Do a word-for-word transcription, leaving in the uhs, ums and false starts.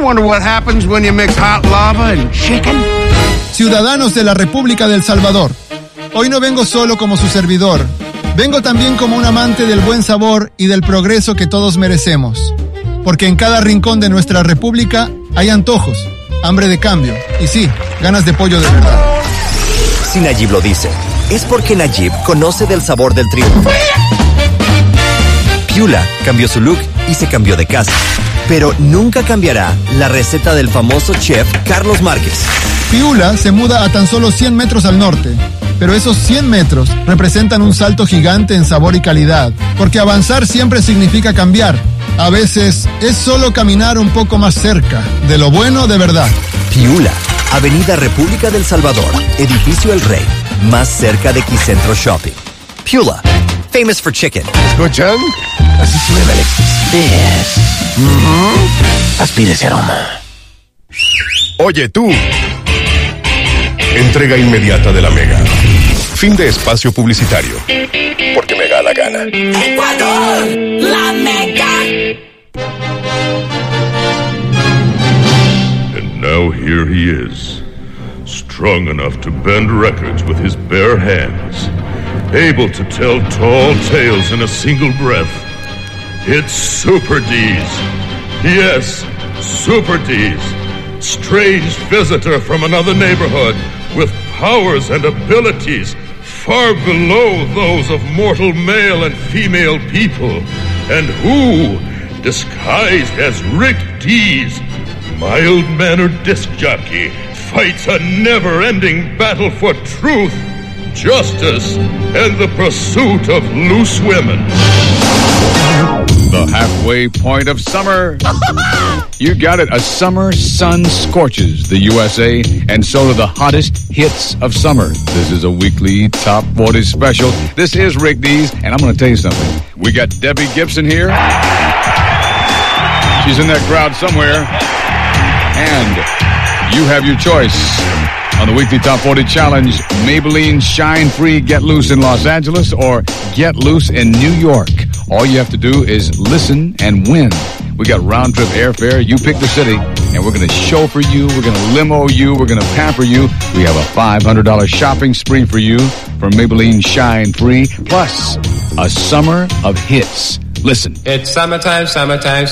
wonder what happens when you mix hot lava and chicken. Ciudadanos de la República del Salvador, hoy no vengo solo como su servidor. Vengo también como un amante del buen sabor y del progreso que todos merecemos. Porque en cada rincón de nuestra república hay antojos, hambre de cambio y sí, ganas de pollo de verdad. Si Nayib lo dice, es porque Nayib conoce del sabor del triunfo. Piula cambió su look y se cambió de casa, pero nunca cambiará la receta del famoso chef Carlos Márquez. Piula se muda a tan solo cien metros al norte, pero esos cien metros representan un salto gigante en sabor y calidad, porque avanzar siempre significa cambiar. A veces es solo caminar un poco más cerca de lo bueno de verdad. Piula, Avenida República del Salvador, Edificio El Rey, más cerca de Quicentro Shopping. Piula, famous for chicken. ¿Escuchan? Así suena el Express. Uh-huh. Aspire ese aroma. Oye tú. Entrega inmediata de la Mega. Fin de espacio publicitario. Porque me da la gana. Ecuador, la Mega. And now here he is, strong enough to bend records with his bare hands, able to tell tall tales in a single breath. It's Super D's. Yes, Super D's. Strange visitor from another neighborhood with powers and abilities far below those of mortal male and female people, and who, disguised as Rick Dees, mild-mannered disc jockey, fights a never-ending battle for truth, justice, and the pursuit of loose women. The halfway point of summer. You got it. A summer sun scorches the U S A, and so do the hottest hits of summer. This is a weekly Top forty special. This is Rick Dees, and I'm going to tell you something. We got Debbie Gibson here. She's in that crowd somewhere. And you have your choice. On the weekly Top forty Challenge, Maybelline Shine Free Get Loose in Los Angeles or Get Loose in New York. All you have to do is listen and win. We got round-trip airfare. You pick the city, and we're going to chauffeur you. We're going to limo you. We're going to pamper you. We have a five hundred dollars shopping spree for you from Maybelline Shine Free, plus a summer of hits. Listen. It's summertime, summertime,